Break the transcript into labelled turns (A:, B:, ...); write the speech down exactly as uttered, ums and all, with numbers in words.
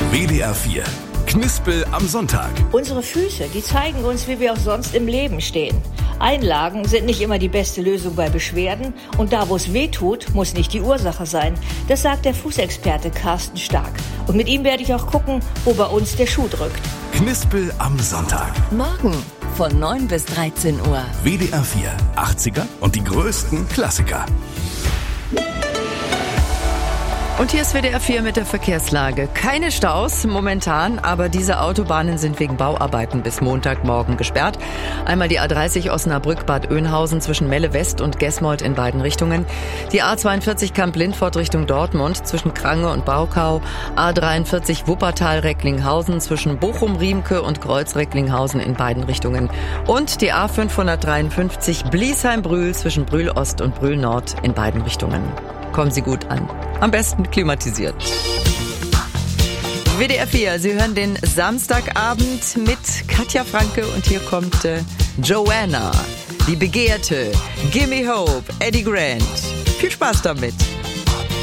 A: W D R vier. Knispel am Sonntag.
B: Unsere Füße, die zeigen uns, wie wir auch sonst im Leben stehen. Einlagen sind nicht immer die beste Lösung bei Beschwerden. Und da, wo es weh tut, muss nicht die Ursache sein. Das sagt der Fußexperte Carsten Stark. Und mit ihm werde ich auch gucken, wo bei uns der Schuh drückt.
A: Knispel am Sonntag.
C: Morgen von neun bis dreizehn Uhr.
A: W D R vier. achtziger und die größten Klassiker.
D: Und hier ist W D R vier mit der Verkehrslage. Keine Staus momentan, aber diese Autobahnen sind wegen Bauarbeiten bis Montagmorgen gesperrt. Einmal die A dreißig Osnabrück-Bad Oeynhausen zwischen Melle West und Gesmold in beiden Richtungen. Die A zweiundvierzig Kamp-Lindfort Richtung Dortmund zwischen Krange und Baukau. A dreiundvierzig Wuppertal-Recklinghausen zwischen Bochum-Riemke und Kreuz-Recklinghausen in beiden Richtungen. Und die A fünfhundertdreiundfünfzig Bliesheim-Brühl zwischen Brühl-Ost und Brühl-Nord in beiden Richtungen. Kommen Sie gut an. Am besten klimatisiert. W D R vier, Sie hören den Samstagabend mit Katja Franke und hier kommt äh, Joanna, die Begehrte, Gimme Hope, Eddie Grant. Viel Spaß damit.